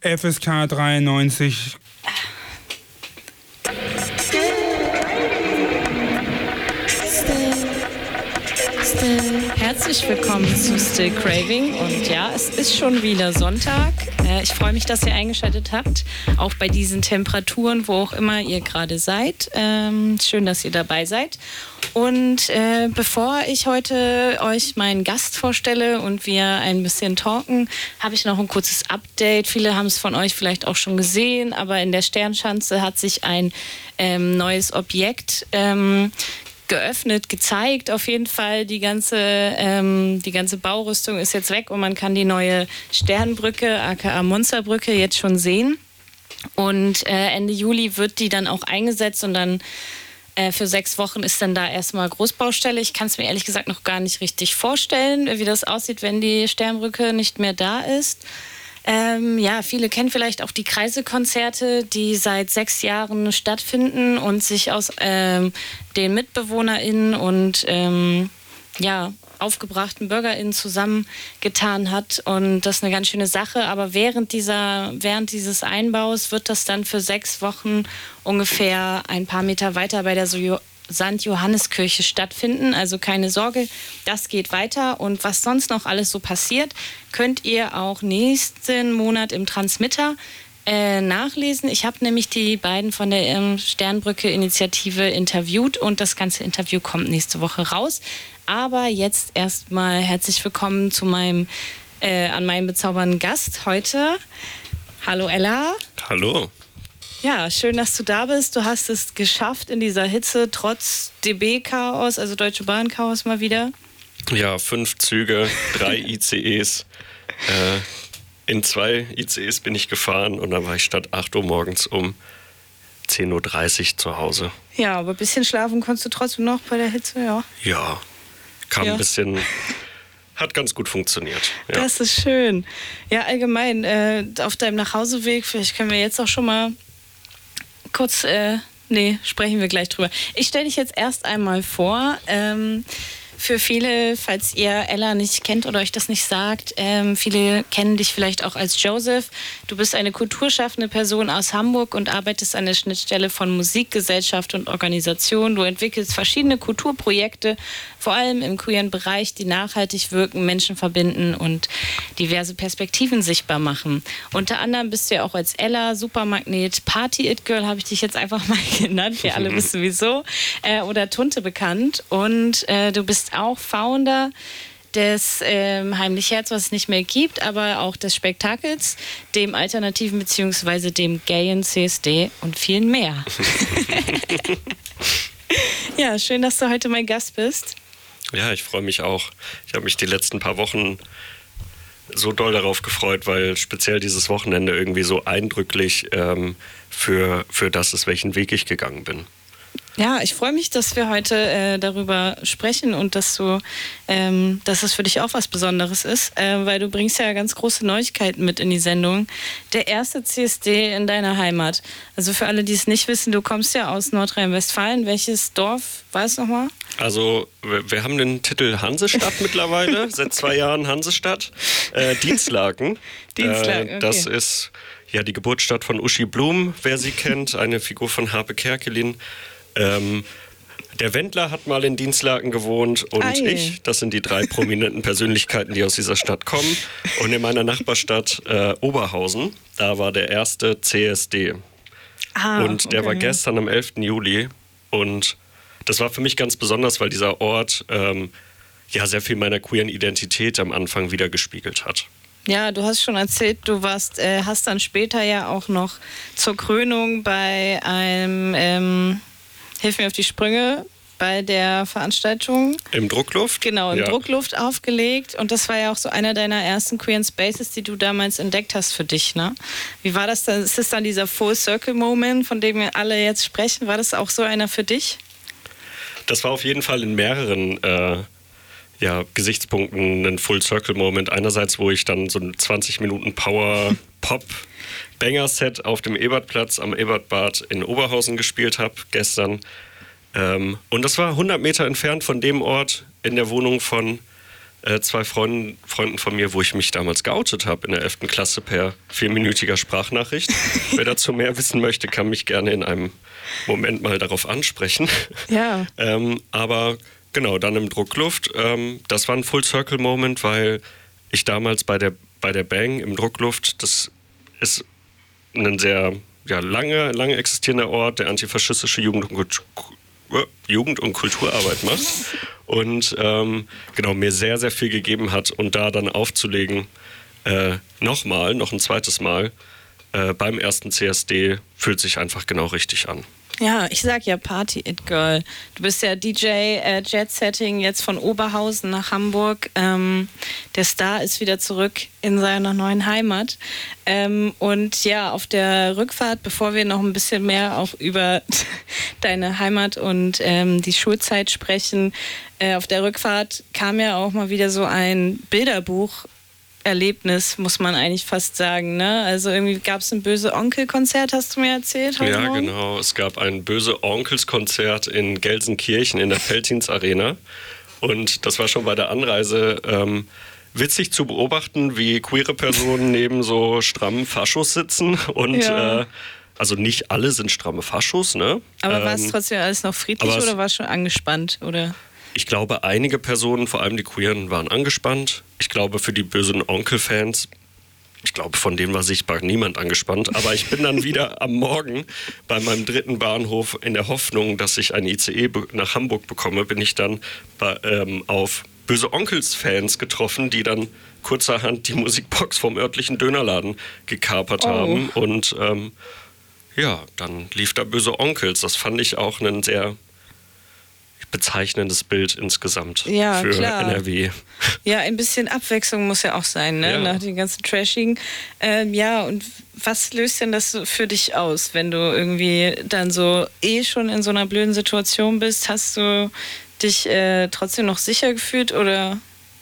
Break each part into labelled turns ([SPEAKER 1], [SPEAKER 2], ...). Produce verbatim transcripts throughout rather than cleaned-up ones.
[SPEAKER 1] F S K dreiundneunzig.
[SPEAKER 2] Herzlich willkommen zu Still Craving und ja, es ist schon wieder Sonntag. Äh, ich freue mich, dass ihr eingeschaltet habt, auch bei diesen Temperaturen, wo auch immer ihr gerade seid. Ähm, schön, dass ihr dabei seid. Und äh, bevor ich heute euch meinen Gast vorstelle und wir ein bisschen talken, habe ich noch ein kurzes Update. Viele haben es von euch vielleicht auch schon gesehen, aber in der Sternschanze hat sich ein ähm, neues Objekt ähm, geöffnet, gezeigt. Auf jeden Fall, die ganze, ähm, die ganze Baurüstung ist jetzt weg und man kann die neue Sternbrücke, aka Monsterbrücke, jetzt schon sehen. Und äh, Ende Juli wird die dann auch eingesetzt und dann äh, für sechs Wochen ist dann da erstmal Großbaustelle. Ich kann es mir ehrlich gesagt noch gar nicht richtig vorstellen, wie das aussieht, wenn die Sternbrücke nicht mehr da ist. Ähm, ja, viele kennen vielleicht auch die Kreisekonzerte, die seit sechs Jahren stattfinden und sich aus ähm, den MitbewohnerInnen und ähm, ja, aufgebrachten BürgerInnen zusammengetan hat. Und das ist eine ganz schöne Sache. Aber während dieser, während dieses Einbaus wird das dann für sechs Wochen ungefähr ein paar Meter weiter bei der so Sankt Johanneskirche stattfinden. Also keine Sorge, das geht weiter. Und was sonst noch alles so passiert, könnt ihr auch nächsten Monat im Transmitter äh, nachlesen. Ich habe nämlich die beiden von der ähm, Sternbrücke-Initiative interviewt und das ganze Interview kommt nächste Woche raus. Aber jetzt erstmal herzlich willkommen zu meinem, äh, an meinem bezaubernden Gast heute. Hallo Ella.
[SPEAKER 3] Hallo.
[SPEAKER 2] Ja, schön, dass du da bist. Du hast es geschafft in dieser Hitze, trotz D B-Chaos, also Deutsche Bahn-Chaos mal wieder.
[SPEAKER 3] Ja, fünf Züge, drei I C Es. Äh, in zwei I C Es bin ich gefahren und dann war ich statt acht Uhr morgens um zehn Uhr dreißig zu Hause.
[SPEAKER 2] Ja, aber ein bisschen schlafen konntest du trotzdem noch bei der Hitze, ja?
[SPEAKER 3] Ja, kam ja. ein bisschen... Hat ganz gut funktioniert. Ja.
[SPEAKER 2] Das ist schön. Ja, allgemein, äh, auf deinem Nachhauseweg, vielleicht können wir jetzt auch schon mal kurz, äh, nee, sprechen wir gleich drüber. Ich stelle dich jetzt erst einmal vor. Ähm, für viele, falls ihr Ella nicht kennt oder euch das nicht sagt, ähm, viele kennen dich vielleicht auch als Joseph. Du bist eine kulturschaffende Person aus Hamburg und arbeitest an der Schnittstelle von Musik, Gesellschaft und Organisation. Du entwickelst verschiedene Kulturprojekte, vor allem im queeren Bereich, die nachhaltig wirken, Menschen verbinden und diverse Perspektiven sichtbar machen. Unter anderem bist du ja auch als Ella, Supermagnet, Party-It-Girl, habe ich dich jetzt einfach mal genannt, wir alle wissen wieso, äh, oder Tunte bekannt. Und äh, du bist auch Founder des ähm, Heimlich Herz, was es nicht mehr gibt, aber auch des Spektakels, dem Alternativen bzw. dem Gayen C S D und vielen mehr. Ja, schön, dass du heute mein Gast bist.
[SPEAKER 3] Ja, ich freue mich auch. Ich habe mich die letzten paar Wochen so doll darauf gefreut, weil speziell dieses Wochenende irgendwie so eindrücklich ähm, für, für das ist, welchen Weg ich gegangen bin.
[SPEAKER 2] Ja, ich freue mich, dass wir heute äh, darüber sprechen und dass du, ähm, dass es für dich auch was Besonderes ist, äh, weil du bringst ja ganz große Neuigkeiten mit in die Sendung. Der erste C S D in deiner Heimat. Also für alle, die es nicht wissen, du kommst ja aus Nordrhein-Westfalen. Welches Dorf war es nochmal?
[SPEAKER 3] Also wir, wir haben den Titel Hansestadt mittlerweile, seit zwei Jahren Hansestadt. Äh, Dinslaken.
[SPEAKER 2] Dinslaken, okay.
[SPEAKER 3] Äh, das ist ja die Geburtsstadt von Uschi Blum, wer sie kennt, eine Figur von Harpe Kerkeling. Ähm, der Wendler hat mal in Dinslaken gewohnt und
[SPEAKER 2] Ei.
[SPEAKER 3] ich, das sind die drei prominenten Persönlichkeiten, die aus dieser Stadt kommen. Und in meiner Nachbarstadt äh, Oberhausen, da war der erste C S D.
[SPEAKER 2] Ah,
[SPEAKER 3] und der
[SPEAKER 2] okay.
[SPEAKER 3] war gestern am elften Juli und das war für mich ganz besonders, weil dieser Ort ähm, ja sehr viel meiner queeren Identität am Anfang wiedergespiegelt hat.
[SPEAKER 2] Ja, du hast schon erzählt, du warst, äh, hast dann später ja auch noch zur Krönung bei einem... Ähm Hilf mir auf die Sprünge, bei der Veranstaltung.
[SPEAKER 3] Im Druckluft?
[SPEAKER 2] Genau, im
[SPEAKER 3] ja.
[SPEAKER 2] Druckluft aufgelegt. Und das war ja auch so einer deiner ersten queeren Spaces, die du damals entdeckt hast für dich, ne? Wie war das dann? Ist das dann dieser Full-Circle-Moment, von dem wir alle jetzt sprechen? War das auch so einer für dich?
[SPEAKER 3] Das war auf jeden Fall in mehreren äh, ja, Gesichtspunkten ein Full-Circle-Moment. Einerseits, wo ich dann so ein zwanzig Minuten Power-Pop Banger-Set auf dem Ebertplatz am Ebertbad in Oberhausen gespielt habe gestern. Ähm, und das war hundert Meter entfernt von dem Ort in der Wohnung von äh, zwei Freunden, Freunden von mir, wo ich mich damals geoutet habe in der elften Klasse per vierminütiger Sprachnachricht. Wer dazu mehr wissen möchte, kann mich gerne in einem Moment mal darauf ansprechen.
[SPEAKER 2] Ja.
[SPEAKER 3] ähm, aber genau, dann im Druckluft. Ähm, das war ein Full-Circle-Moment, weil ich damals bei der, bei der Bang im Druckluft, das ist ein sehr ja, lange, lange existierender Ort, der antifaschistische Jugend- und, Kultur, Jugend- und Kulturarbeit macht. Und ähm, genau, mir sehr, sehr viel gegeben hat. Und da dann aufzulegen, äh, nochmal, noch ein zweites Mal, äh, beim ersten C S D, fühlt sich einfach genau richtig an.
[SPEAKER 2] Ja, ich sag ja Party It Girl. Du bist ja D J äh, Jet Setting jetzt von Oberhausen nach Hamburg. Ähm, der Star ist wieder zurück in seiner neuen Heimat. Ähm, und ja, auf der Rückfahrt, bevor wir noch ein bisschen mehr auch über deine Heimat und ähm, die Schulzeit sprechen, äh, auf der Rückfahrt kam ja auch mal wieder so ein Bilderbuch Erlebnis, muss man eigentlich fast sagen, ne? Also irgendwie gab es ein Böse-Onkel-Konzert, hast du mir erzählt heute
[SPEAKER 3] Ja,
[SPEAKER 2] Morgen?
[SPEAKER 3] genau. Es gab ein Böse-Onkels-Konzert in Gelsenkirchen in der Veltins Arena. Und das war schon bei der Anreise ähm, witzig zu beobachten, wie queere Personen neben so strammen Faschos sitzen. Und
[SPEAKER 2] Ja.
[SPEAKER 3] äh, also nicht alle sind stramme Faschos, ne?
[SPEAKER 2] Aber war es
[SPEAKER 3] Ähm,
[SPEAKER 2] trotzdem alles noch friedlich
[SPEAKER 3] aber es-
[SPEAKER 2] oder war es schon angespannt? Oder?
[SPEAKER 3] Ich glaube, einige Personen, vor allem die Queeren, waren angespannt. Ich glaube, für die bösen Onkel-Fans, ich glaube, von denen war sichtbar niemand angespannt. Aber ich bin dann wieder am Morgen bei meinem dritten Bahnhof in der Hoffnung, dass ich ein I C E be- nach Hamburg bekomme, bin ich dann bei, ähm, auf böse Onkels-Fans getroffen, die dann kurzerhand die Musikbox vom örtlichen Dönerladen gekapert
[SPEAKER 2] Oh.
[SPEAKER 3] haben. Und ähm, ja, dann lief da böse Onkels. Das fand ich auch einen sehr bezeichnendes Bild insgesamt
[SPEAKER 2] Ja,
[SPEAKER 3] für
[SPEAKER 2] klar.
[SPEAKER 3] N R W.
[SPEAKER 2] Ja, ein bisschen Abwechslung muss ja auch sein, ne?
[SPEAKER 3] Ja.
[SPEAKER 2] Nach den ganzen Trashigen. Ähm, ja, und was löst denn das für dich aus, wenn du irgendwie dann so eh schon in so einer blöden Situation bist? Hast du dich äh, trotzdem noch sicher gefühlt oder?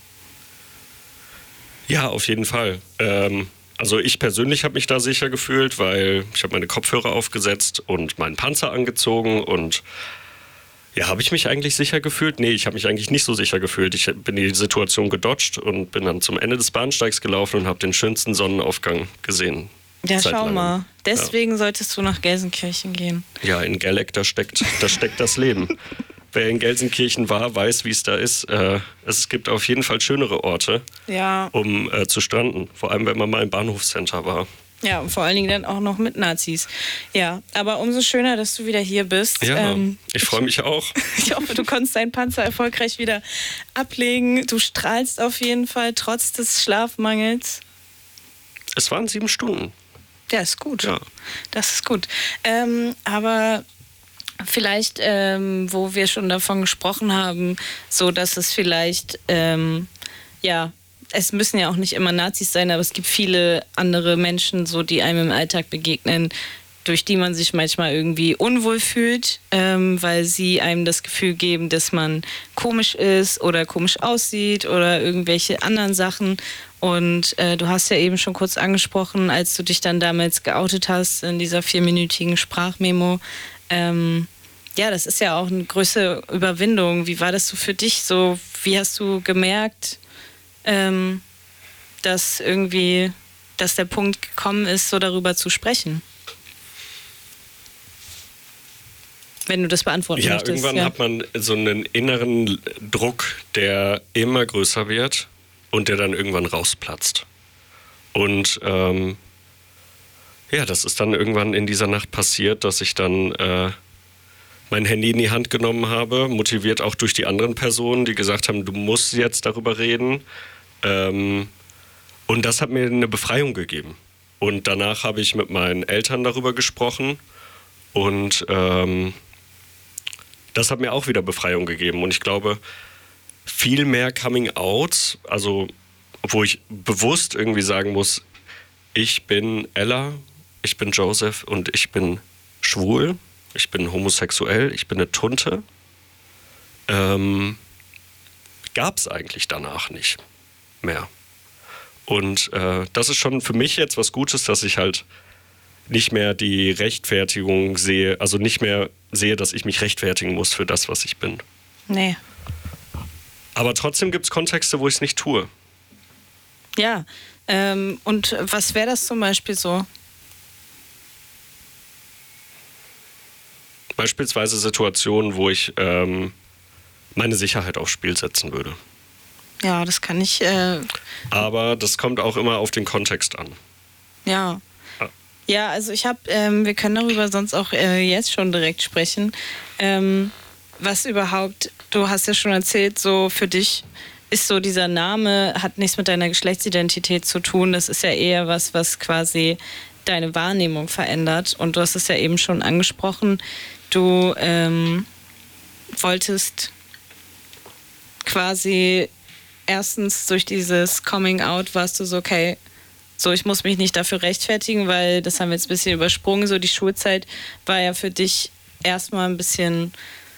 [SPEAKER 3] Ja, auf jeden Fall. Ähm, also ich persönlich habe mich da sicher gefühlt, weil ich habe meine Kopfhörer aufgesetzt und meinen Panzer angezogen und ja, habe ich mich eigentlich sicher gefühlt? Nee, ich habe mich eigentlich nicht so sicher gefühlt. Ich bin die Situation gedodged und bin dann zum Ende des Bahnsteigs gelaufen und habe den schönsten Sonnenaufgang gesehen.
[SPEAKER 2] Ja,
[SPEAKER 3] Seit
[SPEAKER 2] schau
[SPEAKER 3] langem.
[SPEAKER 2] mal. Deswegen solltest du nach Gelsenkirchen gehen.
[SPEAKER 3] Ja, in Gelleck, da steckt, da steckt das Leben. Wer in Gelsenkirchen war, weiß, wie es da ist. Äh, es gibt auf jeden Fall schönere Orte,
[SPEAKER 2] Ja.
[SPEAKER 3] um äh, zu stranden. Vor allem, wenn man mal im Bahnhofscenter war.
[SPEAKER 2] Ja, und vor allen Dingen dann auch noch mit Nazis. Ja, aber umso schöner, dass du wieder hier bist.
[SPEAKER 3] Ja,
[SPEAKER 2] Ähm,
[SPEAKER 3] ich freue mich auch.
[SPEAKER 2] Ich hoffe, du konntest deinen Panzer erfolgreich wieder ablegen. Du strahlst auf jeden Fall, trotz des Schlafmangels.
[SPEAKER 3] Es waren sieben Stunden.
[SPEAKER 2] Ja, ist gut.
[SPEAKER 3] Ja.
[SPEAKER 2] Das ist gut. Ähm, aber vielleicht, ähm, wo wir schon davon gesprochen haben, so dass es vielleicht, ähm, ja, es müssen ja auch nicht immer Nazis sein, aber es gibt viele andere Menschen, so die einem im Alltag begegnen, durch die man sich manchmal irgendwie unwohl fühlt, ähm, weil sie einem das Gefühl geben, dass man komisch ist oder komisch aussieht oder irgendwelche anderen Sachen. Und äh, du hast ja eben schon kurz angesprochen, als du dich dann damals geoutet hast in dieser vierminütigen Sprachmemo. Ähm, ja, das ist ja auch eine größere Überwindung. Wie war das so für dich? So, wie hast du gemerkt, ähm, dass irgendwie, dass der Punkt gekommen ist, so darüber zu sprechen? Wenn du das beantworten
[SPEAKER 3] Ja,
[SPEAKER 2] möchtest.
[SPEAKER 3] irgendwann
[SPEAKER 2] ja.
[SPEAKER 3] hat man so einen inneren Druck, der immer größer wird und der dann irgendwann rausplatzt. Und ähm, ja, das ist dann irgendwann in dieser Nacht passiert, dass ich dann äh, mein Handy in die Hand genommen habe, motiviert auch durch die anderen Personen, die gesagt haben, du musst jetzt darüber reden. Ähm, und das hat mir eine Befreiung gegeben. Und danach habe ich mit meinen Eltern darüber gesprochen und ähm, das hat mir auch wieder Befreiung gegeben. Und ich glaube, viel mehr Coming-Outs, also wo ich bewusst irgendwie sagen muss, ich bin Ella, ich bin Joseph und ich bin schwul, ich bin homosexuell, ich bin eine Tunte, ähm, gab es eigentlich danach nicht mehr. Und äh, das ist schon für mich jetzt was Gutes, dass ich halt nicht mehr die Rechtfertigung sehe, also nicht mehr sehe, dass ich mich rechtfertigen muss für das, was ich bin.
[SPEAKER 2] Nee.
[SPEAKER 3] Aber trotzdem gibt es Kontexte, wo ich es nicht tue.
[SPEAKER 2] Ja, ähm, und was wäre das zum Beispiel so?
[SPEAKER 3] Beispielsweise Situationen, wo ich ähm, meine Sicherheit aufs Spiel setzen würde.
[SPEAKER 2] Ja, das kann ich... Äh,
[SPEAKER 3] Aber das kommt auch immer auf den Kontext an.
[SPEAKER 2] ja. Ja, also ich habe, ähm, wir können darüber sonst auch äh, jetzt schon direkt sprechen. Ähm, was überhaupt, du hast ja schon erzählt, so für dich ist so dieser Name, hat nichts mit deiner Geschlechtsidentität zu tun. Das ist ja eher was, was quasi deine Wahrnehmung verändert. Und du hast es ja eben schon angesprochen, du ähm, wolltest quasi erstens durch dieses Coming Out warst du so, okay, so, ich muss mich nicht dafür rechtfertigen, weil das haben wir jetzt ein bisschen übersprungen. So, die Schulzeit war ja für dich erstmal ein bisschen,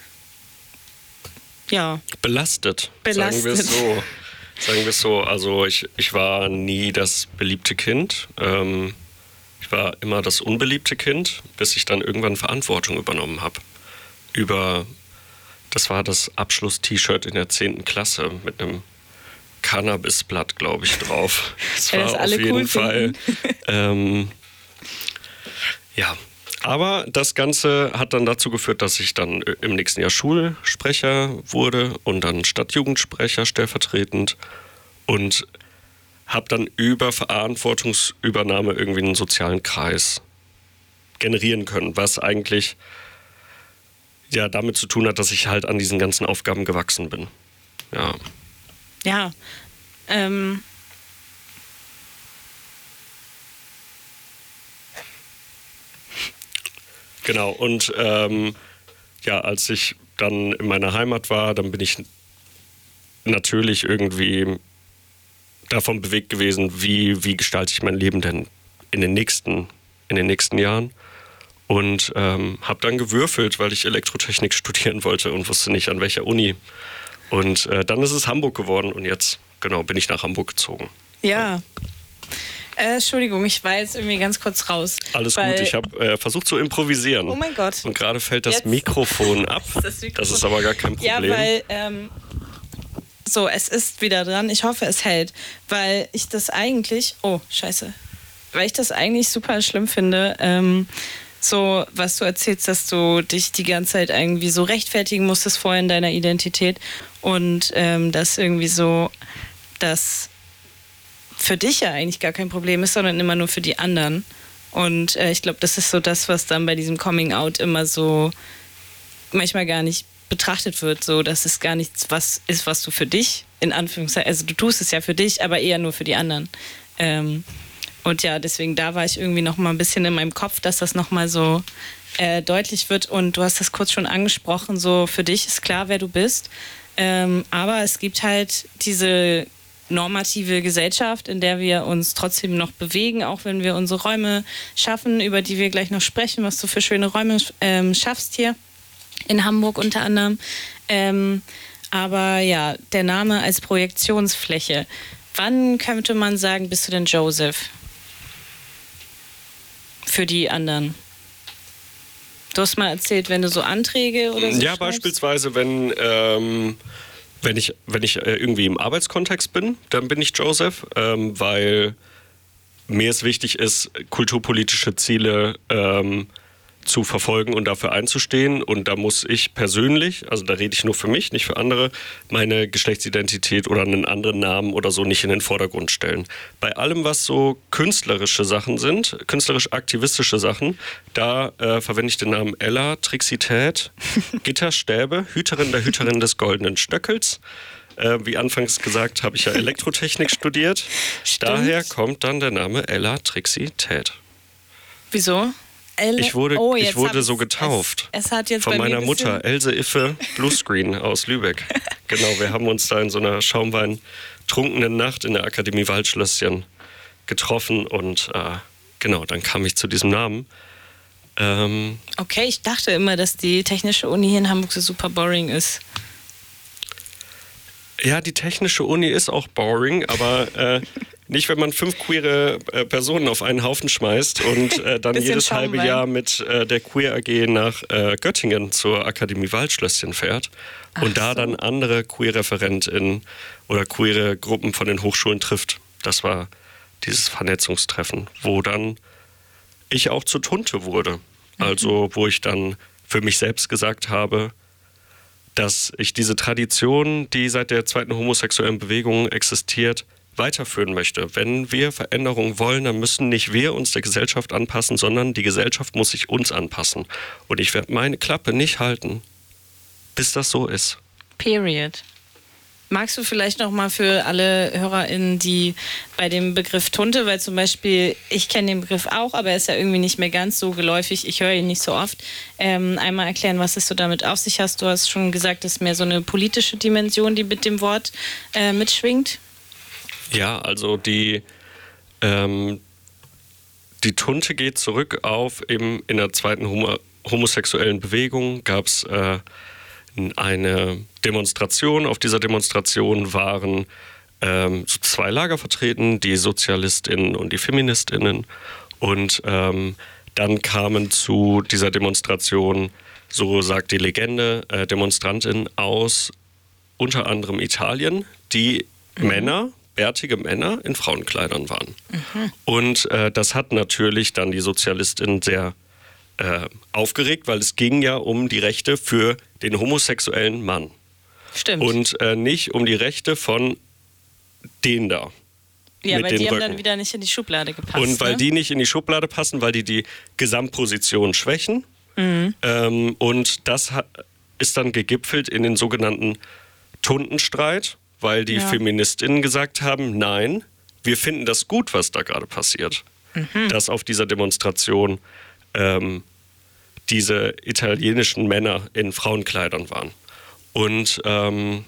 [SPEAKER 2] ja...
[SPEAKER 3] Belastet,
[SPEAKER 2] Belastet.
[SPEAKER 3] sagen wir es so. Sagen wir es so. Also ich, ich war nie das beliebte Kind. Ähm, ich war immer das unbeliebte Kind, bis ich dann irgendwann Verantwortung übernommen habe. Über, das war das Abschluss-T-Shirt in der zehnten Klasse mit einem Cannabisblatt, glaube ich, drauf. Das war
[SPEAKER 2] ja, das alle
[SPEAKER 3] auf jeden
[SPEAKER 2] cool
[SPEAKER 3] Fall. Ähm, ja, aber das Ganze hat dann dazu geführt, dass ich dann im nächsten Jahr Schulsprecher wurde und dann Stadtjugendsprecher stellvertretend und habe dann über Verantwortungsübernahme irgendwie einen sozialen Kreis generieren können, was eigentlich ja damit zu tun hat, dass ich halt an diesen ganzen Aufgaben gewachsen bin. Ja.
[SPEAKER 2] Ja, ähm,
[SPEAKER 3] genau, und ähm, ja, als ich dann in meiner Heimat war, dann bin ich natürlich irgendwie davon bewegt gewesen, wie, wie gestalte ich mein Leben denn in den nächsten, in den nächsten Jahren. Und ähm, habe dann gewürfelt, weil ich Elektrotechnik studieren wollte und wusste nicht, an welcher Uni. Und äh, dann ist es Hamburg geworden und jetzt, genau, bin ich nach Hamburg gezogen.
[SPEAKER 2] Ja. Äh, Entschuldigung, ich war jetzt irgendwie ganz kurz raus.
[SPEAKER 3] Alles
[SPEAKER 2] weil,
[SPEAKER 3] gut, ich habe äh, versucht zu improvisieren.
[SPEAKER 2] Oh mein Gott.
[SPEAKER 3] Und gerade fällt das
[SPEAKER 2] Jetzt.
[SPEAKER 3] Mikrofon ab.
[SPEAKER 2] Das, Mikrofon.
[SPEAKER 3] Das ist aber gar kein Problem.
[SPEAKER 2] Ja, weil, ähm, so, es ist wieder dran. Ich hoffe, es hält. Weil ich das eigentlich, oh, scheiße. Weil ich das eigentlich super schlimm finde, ähm, so, was du erzählst, dass du dich die ganze Zeit irgendwie so rechtfertigen musstest vorher in deiner Identität und ähm, dass irgendwie so, dass für dich ja eigentlich gar kein Problem ist, sondern immer nur für die anderen. Und äh, ich glaube, das ist so das, was dann bei diesem Coming Out immer so manchmal gar nicht betrachtet wird, so, dass es gar nichts was ist, was du für dich, in Anführungszeichen, also du tust es ja für dich, aber eher nur für die anderen. Ähm, Und ja, deswegen, da war ich irgendwie noch mal ein bisschen in meinem Kopf, dass das noch mal so äh, deutlich wird. Und du hast das kurz schon angesprochen, so für dich ist klar, wer du bist. Ähm, aber es gibt halt diese normative Gesellschaft, in der wir uns trotzdem noch bewegen, auch wenn wir unsere Räume schaffen, über die wir gleich noch sprechen, was du für schöne Räume ähm, schaffst hier in Hamburg unter anderem. Ähm, aber ja, der Name als Projektionsfläche. Wann könnte man sagen, bist du denn Joseph? Für die anderen. Du hast mal erzählt, wenn du so Anträge oder so
[SPEAKER 3] Ja,
[SPEAKER 2] schreibst?
[SPEAKER 3] beispielsweise, wenn, ähm, wenn ich, wenn ich äh, irgendwie im Arbeitskontext bin, dann bin ich Joseph, ähm, weil mir es wichtig ist, kulturpolitische Ziele ähm, zu verfolgen und dafür einzustehen. Und da muss ich persönlich, also da rede ich nur für mich, nicht für andere, meine Geschlechtsidentität oder einen anderen Namen oder so nicht in den Vordergrund stellen. Bei allem, was so künstlerische Sachen sind, künstlerisch-aktivistische Sachen, da äh, verwende ich den Namen Ella Trixität, Gitterstäbe, Hüterin der Hüterin des goldenen Stöckels. Äh, wie anfangs gesagt, habe ich ja Elektrotechnik studiert.
[SPEAKER 2] Stimmt.
[SPEAKER 3] Daher kommt dann der Name Ella Trixität.
[SPEAKER 2] Wieso? Elle-
[SPEAKER 3] Ich wurde,
[SPEAKER 2] oh,
[SPEAKER 3] ich
[SPEAKER 2] jetzt
[SPEAKER 3] wurde
[SPEAKER 2] hab
[SPEAKER 3] so
[SPEAKER 2] ich's-
[SPEAKER 3] getauft.
[SPEAKER 2] Es, es hat jetzt
[SPEAKER 3] Von
[SPEAKER 2] bei mir
[SPEAKER 3] meiner
[SPEAKER 2] ein
[SPEAKER 3] Mutter,
[SPEAKER 2] bisschen-
[SPEAKER 3] Else Iffe Bluescreen aus Lübeck. Genau, wir haben uns da in so einer Schaumwein-trunkenen Nacht in der Akademie Waldschlösschen getroffen und äh, genau, dann kam ich zu diesem Namen. Ähm,
[SPEAKER 2] Okay, ich dachte immer, dass die Technische Uni hier in Hamburg so super boring ist.
[SPEAKER 3] ja, die Technische Uni ist auch boring, aber äh, Nicht, wenn man fünf queere äh, Personen auf einen Haufen schmeißt und äh, dann jedes halbe Jahr mit äh, der Queer A G nach äh, Göttingen zur Akademie Waldschlösschen fährt und Ach da so. dann andere Queer-ReferentInnen oder queere Gruppen von den Hochschulen trifft. Das war dieses Vernetzungstreffen, wo dann ich auch zur Tunte wurde. Mhm. Also wo ich dann für mich selbst gesagt habe, dass ich diese Tradition, die seit der zweiten homosexuellen Bewegung existiert, weiterführen möchte. Wenn wir Veränderungen wollen, dann müssen nicht wir uns der Gesellschaft anpassen, sondern die Gesellschaft muss sich uns anpassen. Und ich werde meine Klappe nicht halten, bis das so ist.
[SPEAKER 2] Period. Magst du vielleicht noch mal für alle HörerInnen, die bei dem Begriff Tunte, weil zum Beispiel, ich kenne den Begriff auch, aber er ist ja irgendwie nicht mehr ganz so geläufig, ich höre ihn nicht so oft, ähm, einmal erklären, was es so damit auf sich hast. Du hast schon gesagt, es ist mehr so eine politische Dimension, die mit dem Wort äh, mitschwingt.
[SPEAKER 3] Ja, also die, ähm, die Tunte geht zurück auf, eben in der zweiten homo- homosexuellen Bewegung gab es äh, eine Demonstration. Auf dieser Demonstration waren ähm, so zwei Lager vertreten, die SozialistInnen und die FeministInnen. Und ähm, dann kamen zu dieser Demonstration, so sagt die Legende, äh, DemonstrantInnen aus unter anderem Italien, die mhm. Männer, bärtige Männer in Frauenkleidern waren. Mhm. Und äh, das hat natürlich dann die SozialistInnen sehr äh, aufgeregt, weil es ging ja um die Rechte für den homosexuellen Mann.
[SPEAKER 2] Stimmt.
[SPEAKER 3] Und äh, nicht um die Rechte von denen da.
[SPEAKER 2] Ja,
[SPEAKER 3] mit
[SPEAKER 2] weil
[SPEAKER 3] den
[SPEAKER 2] die
[SPEAKER 3] Röcken.
[SPEAKER 2] haben dann wieder nicht in die Schublade gepasst.
[SPEAKER 3] Und weil
[SPEAKER 2] ne?
[SPEAKER 3] die nicht in die Schublade passen, weil die die Gesamtposition schwächen.
[SPEAKER 2] Mhm.
[SPEAKER 3] Ähm, und das hat, ist dann gegipfelt in den sogenannten Tuntenstreit, weil die ja. FeministInnen gesagt haben, nein, wir finden das gut, was da gerade passiert. Mhm. Dass auf dieser Demonstration ähm, diese italienischen Männer in Frauenkleidern waren. Und ähm,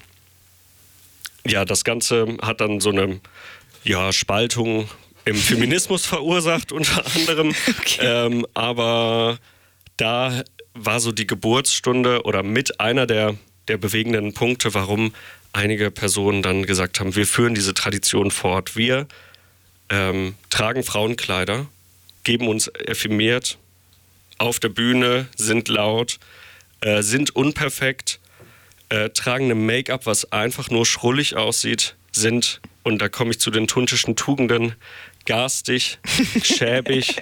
[SPEAKER 3] ja, das Ganze hat dann so eine ja, Spaltung im Feminismus verursacht, unter anderem. Okay. Ähm, aber da war so die Geburtsstunde oder mit einer der, der bewegenden Punkte, warum einige Personen dann gesagt haben, wir führen diese Tradition fort. Wir ähm, tragen Frauenkleider, geben uns effimiert auf der Bühne, sind laut, äh, sind unperfekt, äh, tragen eine Make-up, was einfach nur schrullig aussieht, sind, und da komme ich zu den tuntischen Tugenden, garstig, schäbig,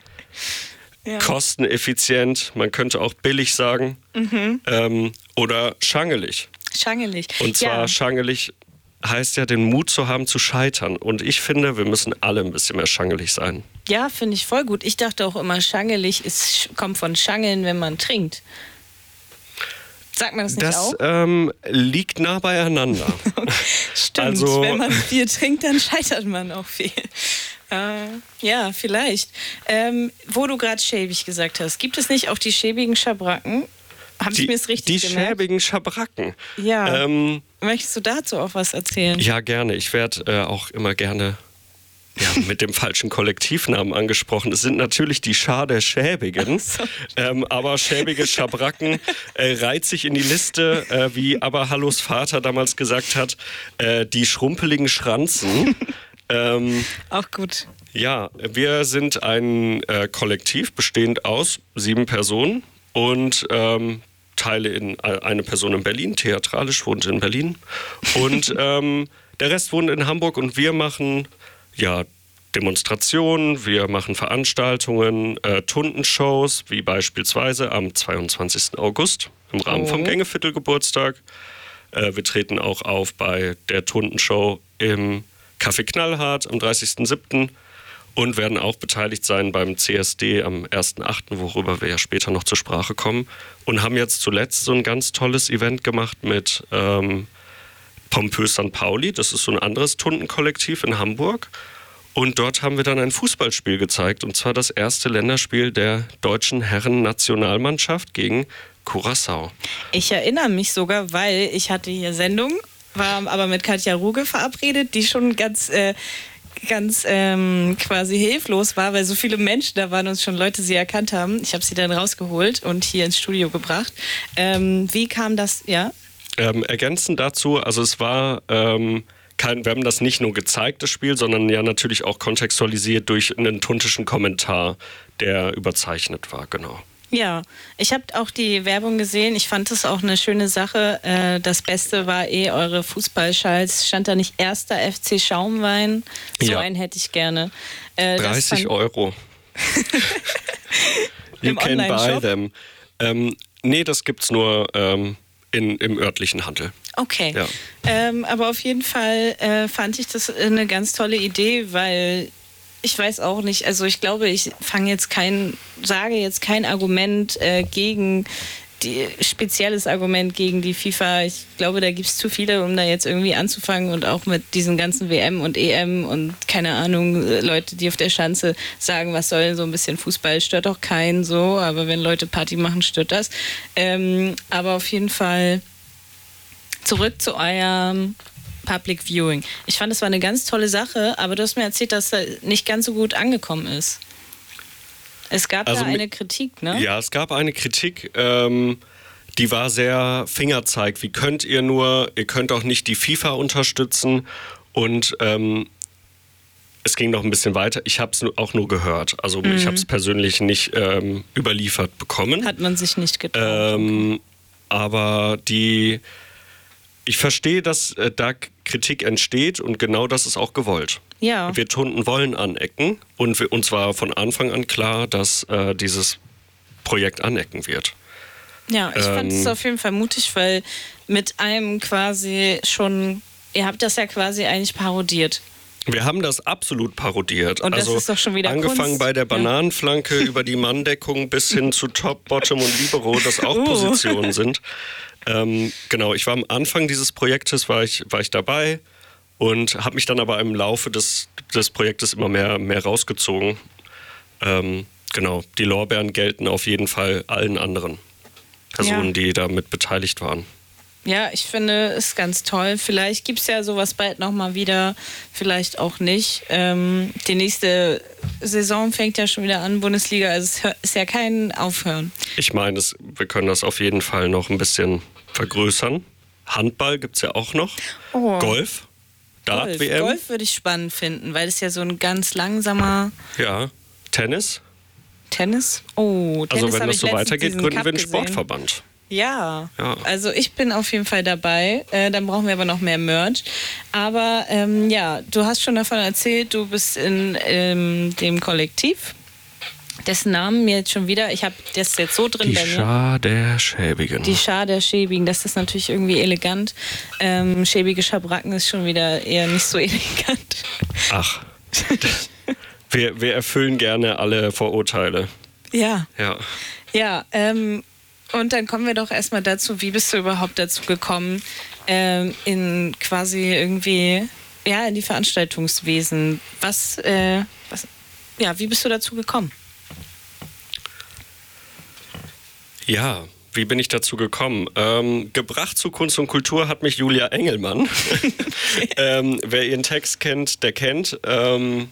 [SPEAKER 3] ja. kosteneffizient, man könnte auch billig sagen, mhm. ähm, oder schangelig.
[SPEAKER 2] Schangelig.
[SPEAKER 3] Und zwar
[SPEAKER 2] ja.
[SPEAKER 3] schangelig heißt ja, den Mut zu haben, zu scheitern. Und ich finde, wir müssen alle ein bisschen mehr schangelig sein.
[SPEAKER 2] Ja, finde ich voll gut. Ich dachte auch immer, schangelig ist, kommt von Schangeln, wenn man trinkt. Sagt man das nicht
[SPEAKER 3] das,
[SPEAKER 2] auch?
[SPEAKER 3] Das ähm, liegt nah beieinander.
[SPEAKER 2] Stimmt,
[SPEAKER 3] also,
[SPEAKER 2] wenn man viel trinkt, dann scheitert man auch viel. Äh, ja, vielleicht. Ähm, wo du gerade schäbig gesagt hast, gibt es nicht auch die schäbigen Schabracken? Habe ich mir das richtig
[SPEAKER 3] Die
[SPEAKER 2] gemerkt?
[SPEAKER 3] schäbigen Schabracken.
[SPEAKER 2] Ja.
[SPEAKER 3] Ähm,
[SPEAKER 2] Möchtest du dazu auch was erzählen?
[SPEAKER 3] Ja, gerne. Ich werde äh, auch immer gerne ja, mit dem falschen Kollektivnamen angesprochen. Es sind natürlich die Schar der Schäbigen, so. ähm, aber schäbige Schabracken äh, reiht sich in die Liste, äh, wie aber Hallos Vater damals gesagt hat, äh, die schrumpeligen Schranzen. ähm,
[SPEAKER 2] auch gut.
[SPEAKER 3] Ja, wir sind ein äh, Kollektiv bestehend aus sieben Personen und ähm, teile in eine Person in Berlin, theatralisch wohnt in Berlin und ähm, der Rest wohnt in Hamburg und wir machen ja Demonstrationen, wir machen Veranstaltungen, äh, Tundenshows, wie beispielsweise am zweiundzwanzigsten August im Rahmen oh. vom Gängeviertel-Geburtstag. Äh, wir treten auch auf bei der Tundenshow im Café Knallhart am dreißigsten siebten und werden auch beteiligt sein beim C S D am ersten achten, worüber wir ja später noch zur Sprache kommen. Und haben jetzt zuletzt so ein ganz tolles Event gemacht mit ähm, Pompös Sankt Pauli. Das ist so ein anderes Tundenkollektiv in Hamburg. Und dort haben wir dann ein Fußballspiel gezeigt. Und zwar das erste Länderspiel der deutschen Herren-Nationalmannschaft gegen Curaçao.
[SPEAKER 2] Ich erinnere mich sogar, weil ich hatte hier Sendung, war aber mit Katja Ruge verabredet, die schon ganz... Äh, ganz ähm, quasi hilflos war, weil so viele Menschen da waren und schon Leute sie erkannt haben. Ich habe sie dann rausgeholt und hier ins Studio gebracht. Ähm, wie kam das, ja?
[SPEAKER 3] Ähm, ergänzend dazu, also es war ähm, kein, wir haben das nicht nur gezeigt, das Spiel, sondern ja natürlich auch kontextualisiert durch einen tuntischen Kommentar, der überzeichnet war, genau.
[SPEAKER 2] Ja, ich habe auch die Werbung gesehen. Ich fand das auch eine schöne Sache. Äh, das Beste war eh eure Fußballschals. Stand da nicht erster F C Schaumwein? So
[SPEAKER 3] Ja.
[SPEAKER 2] einen hätte ich gerne. Äh, das
[SPEAKER 3] dreißig
[SPEAKER 2] fand-
[SPEAKER 3] Euro. You
[SPEAKER 2] Im
[SPEAKER 3] can buy
[SPEAKER 2] Online-Shop?
[SPEAKER 3] them. Ähm, nee, das gibt's nur ähm, in, im örtlichen Handel.
[SPEAKER 2] Okay.
[SPEAKER 3] Ja.
[SPEAKER 2] Ähm, aber auf jeden Fall äh, fand ich das eine ganz tolle Idee, weil ich weiß auch nicht, also ich glaube, ich fange jetzt kein, sage jetzt kein Argument äh, gegen die, spezielles Argument gegen die FIFA. Ich glaube, da gibt es zu viele, um da jetzt irgendwie anzufangen und auch mit diesen ganzen W M und E M und keine Ahnung, Leute, die auf der Schanze sagen, was soll so ein bisschen Fußball, stört auch keinen so, aber wenn Leute Party machen, stört das. Ähm, aber auf jeden Fall zurück zu eurem Public Viewing. Ich fand, das war eine ganz tolle Sache, aber du hast mir erzählt, dass er nicht ganz so gut angekommen ist. Es gab
[SPEAKER 3] Also
[SPEAKER 2] da
[SPEAKER 3] mi-
[SPEAKER 2] eine Kritik, ne?
[SPEAKER 3] Ja, es gab eine Kritik, ähm, die war sehr Fingerzeig. Wie könnt ihr nur, ihr könnt auch nicht die FIFA unterstützen und ähm, es ging noch ein bisschen weiter. Ich habe es auch nur gehört. Also
[SPEAKER 2] Mhm.
[SPEAKER 3] ich habe es persönlich nicht ähm, überliefert bekommen.
[SPEAKER 2] Hat man sich nicht getraut.
[SPEAKER 3] Ähm, aber die, ich verstehe, dass äh, da Kritik entsteht und genau das ist auch gewollt.
[SPEAKER 2] Ja.
[SPEAKER 3] Wir Tunden wollen anecken und wir, uns war von Anfang an klar, dass äh, dieses Projekt anecken wird.
[SPEAKER 2] Ja, ich fand es
[SPEAKER 3] Ähm,
[SPEAKER 2] auf jeden Fall mutig, weil mit einem quasi schon, ihr habt das ja quasi eigentlich parodiert.
[SPEAKER 3] Wir haben das absolut parodiert.
[SPEAKER 2] Und das
[SPEAKER 3] also
[SPEAKER 2] ist doch schon wieder
[SPEAKER 3] angefangen
[SPEAKER 2] Kunst.
[SPEAKER 3] bei der
[SPEAKER 2] Ja.
[SPEAKER 3] Bananenflanke über die Manndeckung bis hin zu Top, Bottom und Libero, das auch
[SPEAKER 2] Uh.
[SPEAKER 3] Positionen sind. Ähm, genau, ich war am Anfang dieses Projektes, war ich, war ich dabei und habe mich dann aber im Laufe des, des Projektes immer mehr, mehr rausgezogen. Ähm, genau, die Lorbeeren gelten auf jeden Fall allen anderen Personen,
[SPEAKER 2] Ja.
[SPEAKER 3] die damit beteiligt waren.
[SPEAKER 2] Ja, ich finde es ganz toll. Vielleicht gibt es ja sowas bald nochmal wieder, vielleicht auch nicht. Ähm, die nächste Saison fängt ja schon wieder an, Bundesliga, also es hör- ist ja kein Aufhören.
[SPEAKER 3] Ich meine, es- wir können das auf jeden Fall noch ein bisschen vergrößern. Handball gibt es ja auch noch.
[SPEAKER 2] Oh.
[SPEAKER 3] Golf,
[SPEAKER 2] Golf,
[SPEAKER 3] Dart-W M.
[SPEAKER 2] Golf würde ich spannend finden, weil es ja so ein ganz langsamer
[SPEAKER 3] Ja, Tennis.
[SPEAKER 2] Tennis. Oh, Tennis
[SPEAKER 3] Also wenn
[SPEAKER 2] hab
[SPEAKER 3] das
[SPEAKER 2] ich
[SPEAKER 3] so
[SPEAKER 2] letztens
[SPEAKER 3] weitergeht,
[SPEAKER 2] diesen
[SPEAKER 3] gründen
[SPEAKER 2] Cup
[SPEAKER 3] wir einen
[SPEAKER 2] gesehen.
[SPEAKER 3] Sportverband.
[SPEAKER 2] Ja.
[SPEAKER 3] Ja.
[SPEAKER 2] Also ich bin auf jeden Fall dabei. Äh, dann brauchen wir aber noch mehr Merch. Aber ähm, ja, du hast schon davon erzählt, du bist in ähm, dem Kollektiv, dessen Namen mir jetzt schon wieder, ich habe das jetzt so drin
[SPEAKER 3] Die
[SPEAKER 2] bei mir.
[SPEAKER 3] Schar der Schäbigen.
[SPEAKER 2] Die Schar der Schäbigen, das ist natürlich irgendwie elegant. Ähm, schäbige Schabracken ist schon wieder eher nicht so elegant.
[SPEAKER 3] Ach, wir, wir erfüllen gerne alle Vorurteile.
[SPEAKER 2] Ja.
[SPEAKER 3] Ja.
[SPEAKER 2] Ja, ähm, und dann kommen wir doch erstmal dazu, wie bist du überhaupt dazu gekommen, ähm, in quasi irgendwie, ja, in die Veranstaltungswesen. Was, äh, was, ja, wie bist du dazu gekommen?
[SPEAKER 3] Ja, wie bin ich dazu gekommen? Ähm, gebracht zu Kunst und Kultur hat mich Julia Engelmann. ähm, wer ihren Text kennt, der kennt. Ähm,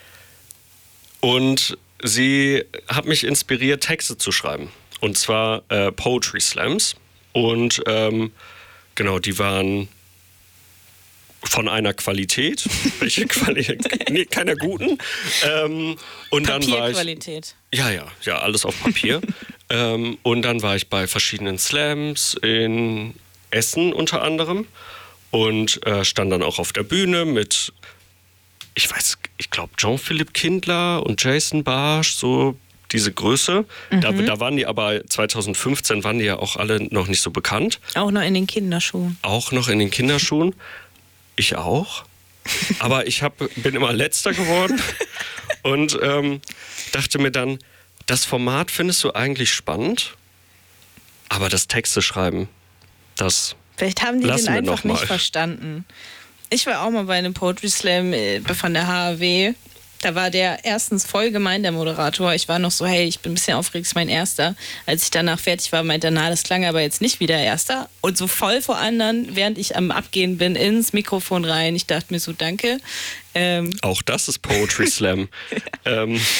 [SPEAKER 3] und sie hat mich inspiriert, Texte zu schreiben. Und zwar äh, Poetry Slams. Und ähm, genau, die waren von einer Qualität. Welche Qualität? Nee, keiner guten. Ähm, und dann war ich.
[SPEAKER 2] Papierqualität.
[SPEAKER 3] Ja, ja, ja, alles auf Papier. ähm, und dann war ich bei verschiedenen Slams in Essen unter anderem und äh, stand dann auch auf der Bühne mit, ich weiß, ich glaube Jean-Philippe Kindler und Jason Barsch, so diese Größe.
[SPEAKER 2] Mhm.
[SPEAKER 3] Da, da waren die aber, zwanzig fünfzehn waren die ja auch alle noch nicht so bekannt.
[SPEAKER 2] Auch noch in den Kinderschuhen.
[SPEAKER 3] Auch noch in den Kinderschuhen. Ich auch. Aber ich hab, bin immer Letzter geworden und ähm, dachte mir dann, das Format findest du eigentlich spannend, aber das Texte schreiben, das
[SPEAKER 2] Vielleicht haben die
[SPEAKER 3] Lassen
[SPEAKER 2] den
[SPEAKER 3] wir
[SPEAKER 2] einfach
[SPEAKER 3] noch mal.
[SPEAKER 2] nicht verstanden. Ich war auch mal bei einem Poetry Slam äh, von der H A W. Da war der erstens voll gemein, der Moderator. Ich war noch so, hey, ich bin ein bisschen aufgeregt, ist mein Erster. Als ich danach fertig war, meinte er, na, das klang aber jetzt nicht wie der Erster. Und so voll vor anderen, während ich am Abgehen bin, ins Mikrofon rein. Ich dachte mir so, danke. Ähm,
[SPEAKER 3] auch das ist Poetry Slam. ähm,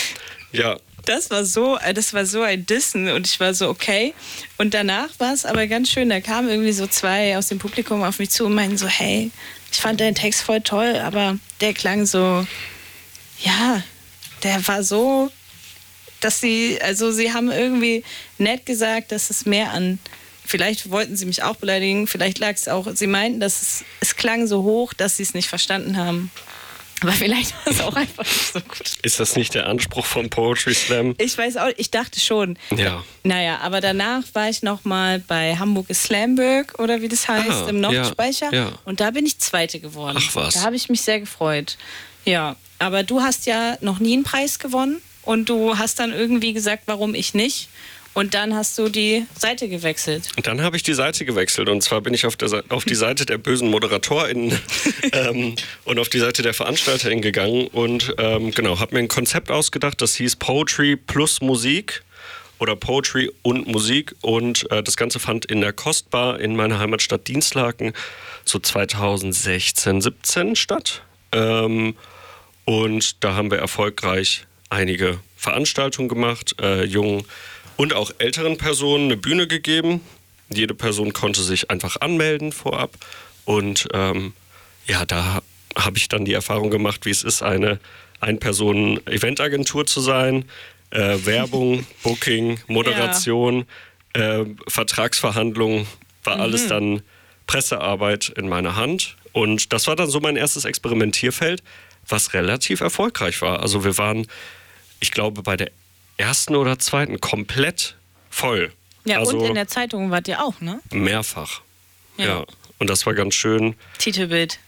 [SPEAKER 3] Ja.
[SPEAKER 2] Das war so, das war so ein Dissen und ich war so, okay. Und danach war es aber ganz schön, da kamen irgendwie so zwei aus dem Publikum auf mich zu und meinten so, hey, ich fand deinen Text voll toll, aber der klang so, ja, der war so, dass sie, also sie haben irgendwie nett gesagt, dass es mehr an, vielleicht wollten sie mich auch beleidigen, vielleicht lag es auch, sie meinten, dass es, es klang so hoch, dass sie es nicht verstanden haben. Aber vielleicht war es auch einfach nicht so gut.
[SPEAKER 3] Ist das nicht der Anspruch vom Poetry Slam?
[SPEAKER 2] Ich weiß auch, ich dachte schon.
[SPEAKER 3] Ja.
[SPEAKER 2] Naja, aber danach war ich nochmal bei Hamburg ist Slamburg oder wie das heißt,
[SPEAKER 3] ah,
[SPEAKER 2] im Nordspeicher.
[SPEAKER 3] Ja, ja.
[SPEAKER 2] Und da bin ich Zweite geworden.
[SPEAKER 3] Ach was.
[SPEAKER 2] Da habe ich mich sehr gefreut. Ja, aber du hast ja noch nie einen Preis gewonnen und du hast dann irgendwie gesagt, warum ich nicht. Und dann hast du die Seite gewechselt.
[SPEAKER 3] Und dann habe ich die Seite gewechselt. Und zwar bin ich auf, der, auf die Seite der bösen ModeratorInnen ähm, und auf die Seite der VeranstalterInnen gegangen. Und ähm, genau, habe mir ein Konzept ausgedacht, das hieß Poetry plus Musik oder Poetry und Musik. Und äh, das Ganze fand in der Kostbar in meiner Heimatstadt Dienstlaken so zweitausendsechzehn, siebzehn statt. Ähm, und da haben wir erfolgreich einige Veranstaltungen gemacht, äh, jungen und auch älteren Personen eine Bühne gegeben. Jede Person konnte sich einfach anmelden vorab. Und ähm, ja, da habe ich dann die Erfahrung gemacht, wie es ist, eine Ein-Personen-Eventagentur zu sein. Äh, Werbung, Booking, Moderation, ja. äh, Vertragsverhandlungen, war mhm. alles dann Pressearbeit in meiner Hand. Und das war dann so mein erstes Experimentierfeld, was relativ erfolgreich war. Also wir waren, ich glaube, bei der ersten oder zweiten komplett voll.
[SPEAKER 2] Ja,
[SPEAKER 3] also
[SPEAKER 2] und in der Zeitung wart ihr auch, ne?
[SPEAKER 3] Mehrfach. Ja.
[SPEAKER 2] Ja.
[SPEAKER 3] Und das war ganz schön.
[SPEAKER 2] Titelbild.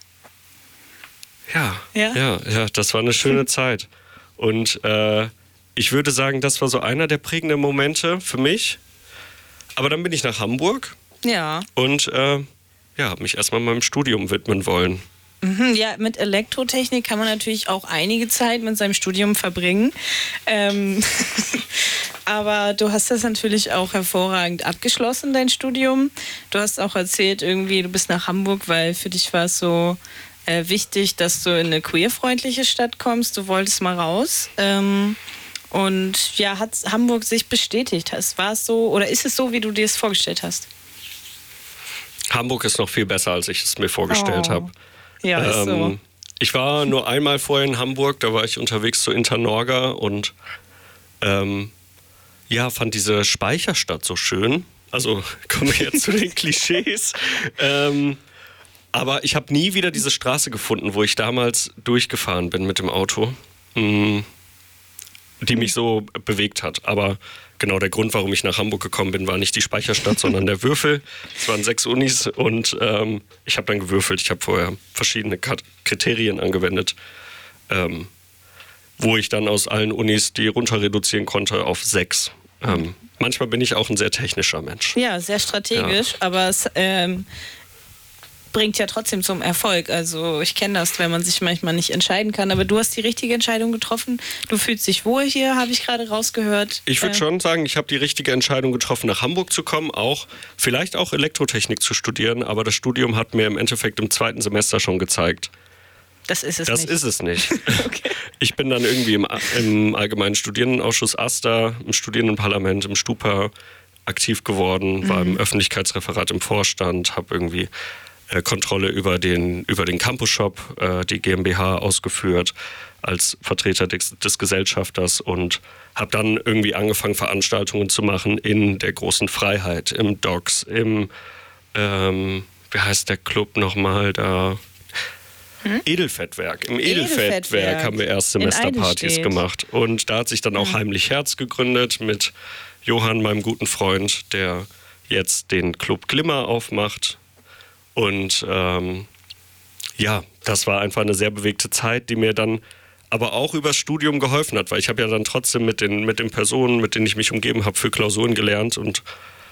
[SPEAKER 3] Ja,
[SPEAKER 2] Ja,
[SPEAKER 3] ja, ja, das war eine schöne Zeit. Und äh, ich würde sagen, das war so einer der prägenden Momente für mich. Aber dann bin ich nach Hamburg
[SPEAKER 2] Ja.
[SPEAKER 3] und äh, ja, habe mich erstmal meinem Studium widmen wollen.
[SPEAKER 2] Mhm, ja, mit Elektrotechnik kann man natürlich auch einige Zeit mit seinem Studium verbringen. Ähm, aber du hast das natürlich auch hervorragend abgeschlossen, dein Studium. Du hast auch erzählt, irgendwie, du bist nach Hamburg, weil für dich war es so äh, wichtig, dass du in eine queerfreundliche Stadt kommst. Du wolltest mal raus. Ähm, und ja, hat Hamburg sich bestätigt? War es so, oder ist es so, wie du dir es vorgestellt hast?
[SPEAKER 3] Hamburg ist noch viel besser, als ich es mir vorgestellt
[SPEAKER 2] Oh.
[SPEAKER 3] habe.
[SPEAKER 2] Ja, ist
[SPEAKER 3] Ähm,
[SPEAKER 2] so.
[SPEAKER 3] ich war nur einmal vorher in Hamburg, da war ich unterwegs zu Internorga und ähm, ja, fand diese Speicherstadt so schön. Also kommen wir jetzt zu den Klischees. Ähm, aber ich habe nie wieder diese Straße gefunden, wo ich damals durchgefahren bin mit dem Auto, mh, die mich so bewegt hat. Aber genau der Grund, warum ich nach Hamburg gekommen bin, war nicht die Speicherstadt, sondern der Würfel. Es waren sechs Unis und ähm, ich habe dann gewürfelt. Ich habe vorher verschiedene Kat- Kriterien angewendet, ähm, wo ich dann aus allen Unis die runter reduzieren konnte auf sechs. Ähm, manchmal bin ich auch ein sehr technischer Mensch.
[SPEAKER 2] Ja, sehr strategisch, ja. aber es ähm, bringt ja trotzdem zum Erfolg. Also ich kenne das, wenn man sich manchmal nicht entscheiden kann, aber du hast die richtige Entscheidung getroffen. Du fühlst dich wohl hier, habe ich gerade rausgehört.
[SPEAKER 3] Ich würde äh, schon sagen, ich habe die richtige Entscheidung getroffen, nach Hamburg zu kommen, auch vielleicht auch Elektrotechnik zu studieren, aber das Studium hat mir im Endeffekt im zweiten Semester schon gezeigt,
[SPEAKER 2] das ist es
[SPEAKER 3] das
[SPEAKER 2] nicht.
[SPEAKER 3] Das ist es nicht.
[SPEAKER 2] Okay.
[SPEAKER 3] Ich bin dann irgendwie im, im Allgemeinen Studierendenausschuss AStA, im Studierendenparlament, im Stupa aktiv geworden, war mhm. im Öffentlichkeitsreferat im Vorstand, habe irgendwie äh, Kontrolle über den, über den Campus-Shop, äh, die GmbH, ausgeführt als Vertreter des, des Gesellschafters und habe dann irgendwie angefangen, Veranstaltungen zu machen in der großen Freiheit, im Docks, im, ähm, wie heißt der Club nochmal da? Hm? Edelfettwerk. Im Edelfettwerk, Edelfettwerk haben wir erst Semesterpartys gemacht. Und da hat sich dann auch hm. Heimlich Herz gegründet mit Johann, meinem guten Freund, der jetzt den Club Glimmer aufmacht. Und ähm, ja, das war einfach eine sehr bewegte Zeit, die mir dann aber auch übers Studium geholfen hat, weil ich habe ja dann trotzdem mit den, mit den Personen, mit denen ich mich umgeben habe, für Klausuren gelernt und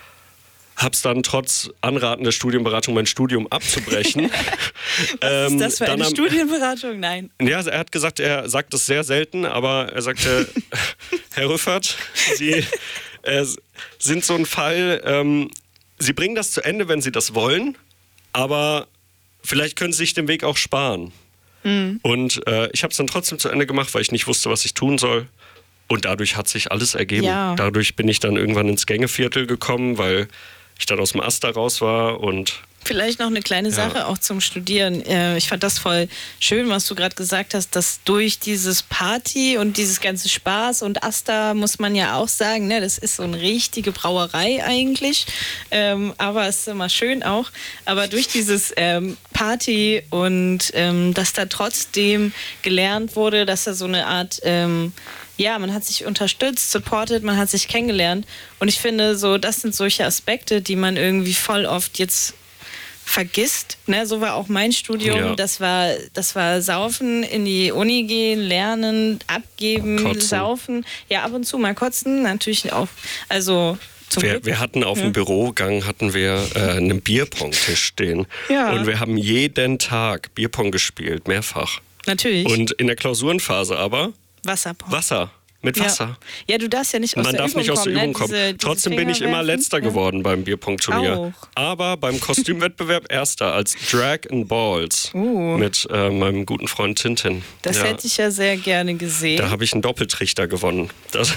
[SPEAKER 3] habe es dann trotz Anraten der Studienberatung, mein Studium abzubrechen.
[SPEAKER 2] Was ähm, ist das für eine am, Studienberatung? Nein.
[SPEAKER 3] Ja, er hat gesagt, er sagt das sehr selten, aber er sagte, Herr Rüffert, Sie äh, sind so ein Fall, ähm, Sie bringen das zu Ende, wenn Sie das wollen, aber vielleicht können Sie sich den Weg auch sparen. Mhm. Und äh, ich habe es dann trotzdem zu Ende gemacht, weil ich nicht wusste, was ich tun soll. und dadurch hat sich alles ergeben.
[SPEAKER 2] Ja.
[SPEAKER 3] Dadurch bin ich dann irgendwann ins Gängeviertel gekommen, weil ich dann aus dem Aster raus war und
[SPEAKER 2] Vielleicht noch eine kleine Sache
[SPEAKER 3] Ja.
[SPEAKER 2] auch zum Studieren. Äh, Ich fand das voll schön, was du gerade gesagt hast, dass durch dieses Party und dieses ganze Spaß und Asta muss man ja auch sagen, ne, das ist so eine richtige Brauerei eigentlich, ähm, aber es ist immer schön auch. Aber durch dieses ähm, Party und ähm, dass da trotzdem gelernt wurde, dass da so eine Art ähm, ja, man hat sich unterstützt, supported, man hat sich kennengelernt. Und ich finde, so, das sind solche Aspekte, die man irgendwie voll oft jetzt vergisst. Ne? So war auch mein Studium.
[SPEAKER 3] Ja.
[SPEAKER 2] Das war, das war Saufen, in die Uni gehen, lernen, abgeben,
[SPEAKER 3] Kotzen.
[SPEAKER 2] Saufen. Ja, ab und zu mal kotzen, natürlich auch. Also zum
[SPEAKER 3] Wir,
[SPEAKER 2] Glück.
[SPEAKER 3] wir hatten auf
[SPEAKER 2] Ja.
[SPEAKER 3] dem Bürogang hatten wir äh, einen Bierpong-Tisch stehen.
[SPEAKER 2] Ja.
[SPEAKER 3] Und wir haben jeden Tag Bierpong gespielt, mehrfach.
[SPEAKER 2] Natürlich.
[SPEAKER 3] Und in der Klausurenphase aber
[SPEAKER 2] Wasserpong.
[SPEAKER 3] Wasser. Mit Wasser.
[SPEAKER 2] Ja. ja, du darfst ja nicht aus
[SPEAKER 3] Man
[SPEAKER 2] der
[SPEAKER 3] darf
[SPEAKER 2] Übung
[SPEAKER 3] nicht aus der
[SPEAKER 2] kommen.
[SPEAKER 3] Übung
[SPEAKER 2] ne?
[SPEAKER 3] kommen.
[SPEAKER 2] Diese, diese
[SPEAKER 3] Trotzdem bin ich immer
[SPEAKER 2] Finger
[SPEAKER 3] Letzter
[SPEAKER 2] werfen.
[SPEAKER 3] geworden beim Bierpong-Turnier.
[SPEAKER 2] Auch.
[SPEAKER 3] Aber beim Kostümwettbewerb Erster als Drag and Balls
[SPEAKER 2] Uh.
[SPEAKER 3] mit äh, meinem guten Freund Tintin.
[SPEAKER 2] Das
[SPEAKER 3] ja.
[SPEAKER 2] hätte ich ja sehr gerne gesehen.
[SPEAKER 3] Da habe ich einen Doppeltrichter gewonnen. Das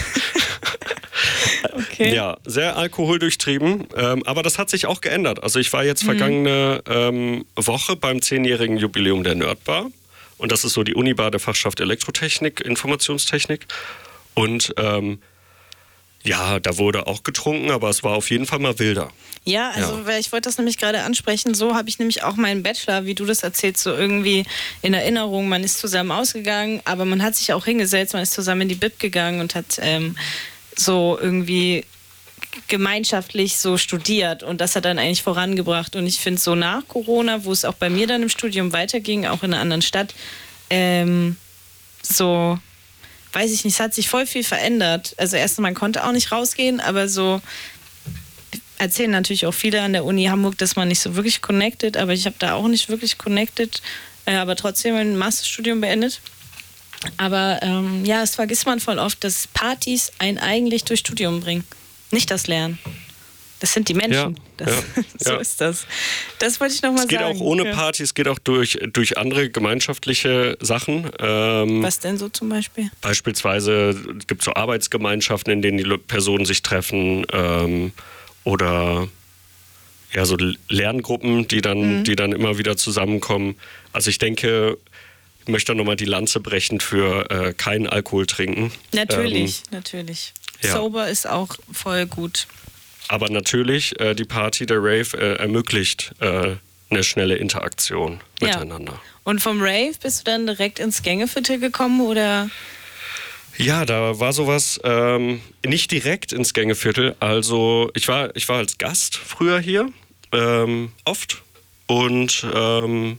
[SPEAKER 2] okay.
[SPEAKER 3] Ja, sehr alkoholdurchtrieben. Ähm, aber das hat sich auch geändert. Also ich war jetzt vergangene ähm, Woche beim zehnjährigen Jubiläum der Nerdbar. Und das ist so die Unibar der Fachschaft Elektrotechnik, Informationstechnik. Und ähm, ja, da wurde auch getrunken, aber es war auf jeden Fall mal wilder.
[SPEAKER 2] Ja, also
[SPEAKER 3] Ja.
[SPEAKER 2] weil ich wollte das nämlich gerade ansprechen. So habe ich nämlich auch meinen Bachelor, wie du das erzählst, so irgendwie in Erinnerung. Man ist zusammen ausgegangen, aber man hat sich auch hingesetzt, man ist zusammen in die Bib gegangen und hat ähm, so irgendwie gemeinschaftlich so studiert und das hat dann eigentlich vorangebracht. Und ich finde so nach Corona, wo es auch bei mir dann im Studium weiterging, auch in einer anderen Stadt, ähm, so, weiß ich nicht, es hat sich voll viel verändert. Also erstens, man konnte auch nicht rausgehen, aber so erzählen natürlich auch viele an der Uni Hamburg, dass man nicht so wirklich connected, aber ich habe da auch nicht wirklich connected, äh, aber trotzdem ein Masterstudium beendet. Aber ähm, ja, das vergisst man voll oft, dass Partys einen eigentlich durch Studium bringen. Nicht das Lernen. Das sind die Menschen.
[SPEAKER 3] Ja,
[SPEAKER 2] Das,
[SPEAKER 3] ja,
[SPEAKER 2] so
[SPEAKER 3] ja.
[SPEAKER 2] ist das. Das wollte ich nochmal
[SPEAKER 3] Es geht
[SPEAKER 2] sagen.
[SPEAKER 3] auch ohne
[SPEAKER 2] Ja.
[SPEAKER 3] Party, es geht auch durch, durch andere gemeinschaftliche Sachen. Ähm,
[SPEAKER 2] Was denn so zum Beispiel?
[SPEAKER 3] Beispielsweise gibt es so Arbeitsgemeinschaften, in denen die Le- Personen sich treffen ähm, oder ja, so L- Lerngruppen, die dann,
[SPEAKER 2] Mhm.
[SPEAKER 3] die dann immer wieder zusammenkommen. Also ich denke, ich möchte nochmal die Lanze brechen für äh, keinen Alkohol trinken.
[SPEAKER 2] Natürlich, natürlich.
[SPEAKER 3] ja.
[SPEAKER 2] Sober ist auch voll gut.
[SPEAKER 3] Aber natürlich, äh, die Party, der Rave äh, ermöglicht äh, eine schnelle Interaktion
[SPEAKER 2] Ja.
[SPEAKER 3] miteinander.
[SPEAKER 2] Und vom Rave bist du dann direkt ins Gängeviertel gekommen oder?
[SPEAKER 3] Ja, da war sowas ähm, nicht direkt ins Gängeviertel. Also ich war, ich war als Gast früher hier, ähm, oft. Und ähm,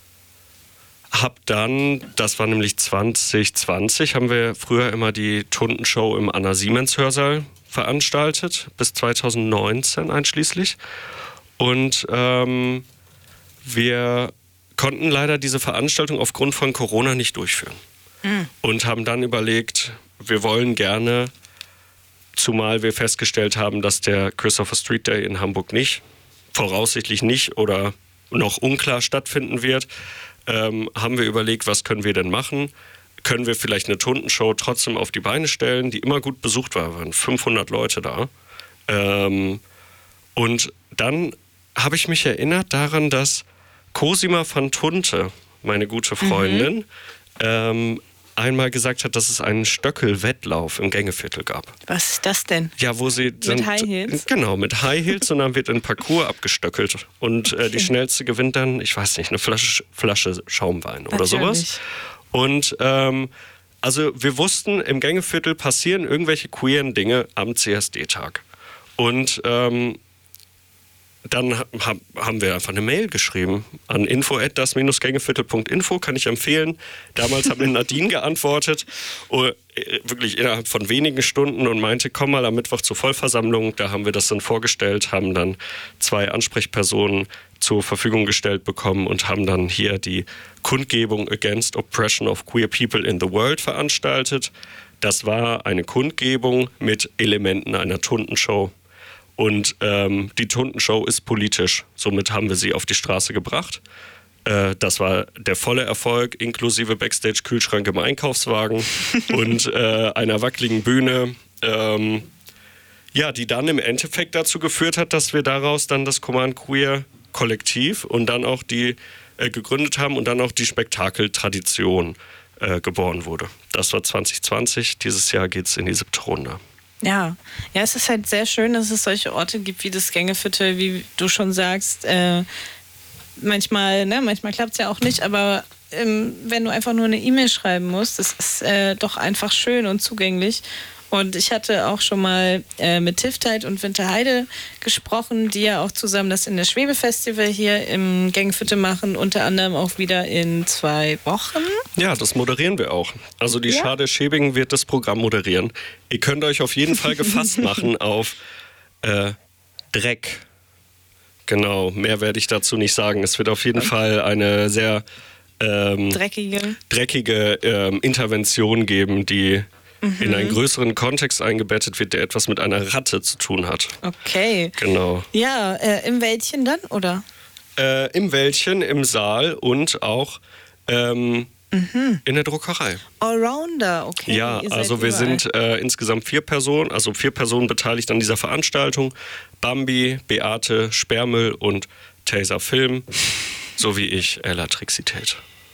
[SPEAKER 3] hab dann, das war nämlich zwanzig zwanzig, haben wir früher immer die Tundenshow im Anna-Siemens-Hörsaal veranstaltet, bis zwanzig neunzehn einschließlich. Und ähm, wir konnten leider diese Veranstaltung aufgrund von Corona nicht durchführen. Und haben dann überlegt, wir wollen gerne, zumal wir festgestellt haben, dass der Christopher Street Day in Hamburg nicht, voraussichtlich nicht oder noch unklar stattfinden wird, ähm, haben wir überlegt, was können wir denn machen? Können wir vielleicht eine Tundenshow trotzdem auf die Beine stellen, die immer gut besucht war, waren fünfhundert Leute da. Ähm, und dann habe ich mich erinnert daran, dass Cosima van Tunte, meine gute Freundin, mhm. ähm, einmal gesagt hat, dass es einen Stöckelwettlauf im Gängeviertel gab.
[SPEAKER 2] Was ist das denn?
[SPEAKER 3] Ja, wo sie
[SPEAKER 2] Mit High Heels?
[SPEAKER 3] Genau, mit High Heels und dann wird ein Parcours abgestöckelt und äh, die schnellste gewinnt dann, ich weiß nicht, eine Flasche, Flasche Schaumwein oder
[SPEAKER 2] Natürlich.
[SPEAKER 3] sowas. Und ähm, also wir wussten, im Gängeviertel passieren irgendwelche queeren Dinge am C S D-Tag. Und ähm, dann ha- haben wir einfach eine Mail geschrieben an info at das gängeviertel punkt info, kann ich empfehlen. Damals hat mir Nadine geantwortet, oh, wirklich innerhalb von wenigen Stunden und meinte, komm mal am Mittwoch zur Vollversammlung. Da haben wir das dann vorgestellt, haben dann zwei Ansprechpersonen zur Verfügung gestellt bekommen und haben dann hier die Kundgebung Against Oppression of Queer People in the World veranstaltet. Das war eine Kundgebung mit Elementen einer Tundenshow. Und ähm, die Tundenshow ist politisch. Somit haben wir sie auf die Straße gebracht. Äh, das war der volle Erfolg, inklusive Backstage-Kühlschrank im Einkaufswagen und äh, einer wackeligen Bühne. Ähm, ja, die dann im Endeffekt dazu geführt hat, dass wir daraus dann das Command Queer Kollektiv und dann auch die äh, gegründet haben und dann auch die Spektakeltradition äh, geboren wurde. Das war zwanzig zwanzig. Dieses Jahr geht es in die siebte Runde.
[SPEAKER 2] Ja. ja, es ist halt sehr schön, dass es solche Orte gibt wie das Gängeviertel, wie du schon sagst. Äh, manchmal, ne, manchmal klappt es ja auch nicht, aber ähm, wenn du einfach nur eine E-Mail schreiben musst, das ist äh, doch einfach schön und zugänglich. Und ich hatte auch schon mal äh, mit Tiftheit und Winterheide gesprochen, die ja auch zusammen das in der Schwebe-Festival hier im Gängeviertel machen, unter anderem auch wieder in zwei Wochen.
[SPEAKER 3] Ja, das moderieren wir auch. Also die
[SPEAKER 2] Ja?
[SPEAKER 3] Schade Schäbingen wird das Programm moderieren. Ihr könnt euch auf jeden Fall gefasst machen auf äh, Dreck. Genau, mehr werde ich dazu nicht sagen. Es wird auf jeden Fall eine sehr ähm,
[SPEAKER 2] Dreckige.
[SPEAKER 3] dreckige ähm, Intervention geben, die
[SPEAKER 2] Mhm.
[SPEAKER 3] in einen größeren Kontext eingebettet wird, der etwas mit einer Ratte zu tun hat.
[SPEAKER 2] Okay.
[SPEAKER 3] Genau.
[SPEAKER 2] Ja, äh, im Wäldchen dann, oder?
[SPEAKER 3] Äh, Im Wäldchen, im Saal und auch ähm, mhm. in der Druckerei.
[SPEAKER 2] Allrounder, okay.
[SPEAKER 3] Ja,
[SPEAKER 2] Ihr seid
[SPEAKER 3] also wir
[SPEAKER 2] überall.
[SPEAKER 3] sind äh, insgesamt vier Personen, also vier Personen beteiligt an dieser Veranstaltung. Bambi, Beate, Sperrmüll und Taser Film, sowie ich, Elatrixität.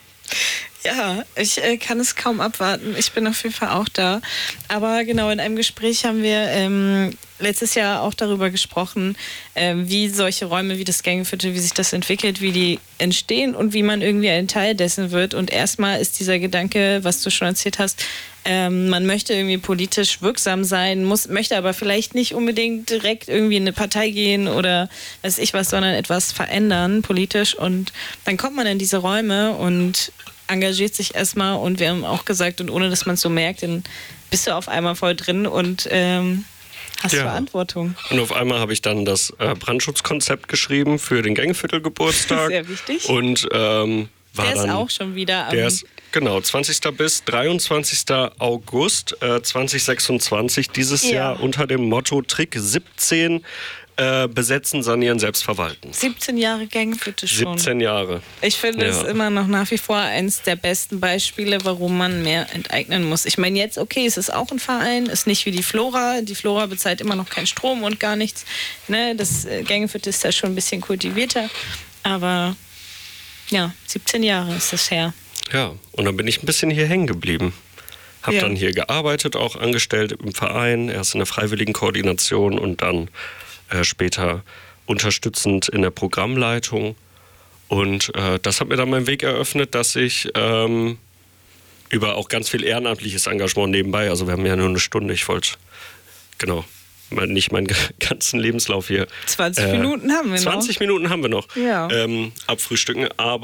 [SPEAKER 2] Ja, ich äh, kann es kaum abwarten. Ich bin auf jeden Fall auch da. Aber genau, in einem Gespräch haben wir ähm, letztes Jahr auch darüber gesprochen, ähm, wie solche Räume wie das Gängeviertel, wie sich das entwickelt, wie die entstehen und wie man irgendwie ein Teil dessen wird. Und erstmal ist dieser Gedanke, was du schon erzählt hast, ähm, man möchte irgendwie politisch wirksam sein, muss, möchte aber vielleicht nicht unbedingt direkt irgendwie in eine Partei gehen oder weiß ich was, sondern etwas verändern politisch. Und dann kommt man in diese Räume und engagiert sich erstmal, und wir haben auch gesagt, und ohne dass man es so merkt, dann bist du auf einmal voll drin und ähm, hast
[SPEAKER 3] Ja.
[SPEAKER 2] Verantwortung.
[SPEAKER 3] Und auf einmal habe ich dann das äh, Brandschutzkonzept geschrieben für den Gängeviertel-Geburtstag.
[SPEAKER 2] Sehr wichtig.
[SPEAKER 3] Und ähm, war
[SPEAKER 2] Der ist
[SPEAKER 3] dann,
[SPEAKER 2] auch schon wieder am...
[SPEAKER 3] Der ist, genau, zwanzigsten bis dreiundzwanzigsten August äh, zwanzig sechsundzwanzig, dieses
[SPEAKER 2] Ja.
[SPEAKER 3] Jahr unter dem Motto Trick siebzehn, äh, besetzen, sanieren, selbstverwalten.
[SPEAKER 2] siebzehn Jahre Gängeviertel schon.
[SPEAKER 3] siebzehn Jahre.
[SPEAKER 2] Ich finde es
[SPEAKER 3] Ja.
[SPEAKER 2] immer noch nach wie vor eines der besten Beispiele, warum man mehr enteignen muss. Ich meine, jetzt, okay, es ist auch ein Verein, ist nicht wie die Flora. Die Flora bezahlt immer noch keinen Strom und gar nichts. Ne, das äh, Gängeviertel ist da schon ein bisschen kultivierter. Aber ja, siebzehn Jahre ist das her.
[SPEAKER 3] Ja, und dann bin ich ein bisschen hier hängen geblieben. Hab
[SPEAKER 2] Ja.
[SPEAKER 3] dann hier gearbeitet, auch angestellt im Verein, erst in der freiwilligen Koordination und dann äh, später unterstützend in der Programmleitung. Und äh, das hat mir dann meinen Weg eröffnet, dass ich ähm, über auch ganz viel ehrenamtliches Engagement nebenbei, also wir haben ja nur eine Stunde, ich wollte, genau, mein- nicht meinen ganzen Lebenslauf hier.
[SPEAKER 2] zwanzig
[SPEAKER 3] äh,
[SPEAKER 2] Minuten haben wir noch.
[SPEAKER 3] zwanzig Minuten haben wir noch.
[SPEAKER 2] Ja.
[SPEAKER 3] Ähm, abfrühstücken, aber